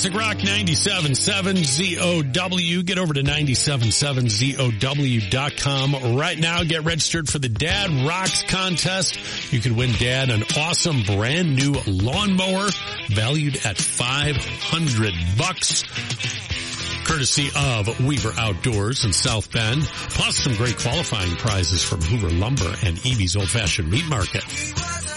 Classic Rock 97.7 ZOW. Get over to 97.7ZOW.com right now. Get registered for the Dad Rocks contest. You could win Dad an awesome brand new lawnmower valued at $500. Courtesy of Weaver Outdoors in South Bend, plus some great qualifying prizes from Hoover Lumber and Evie's Old Fashioned Meat Market.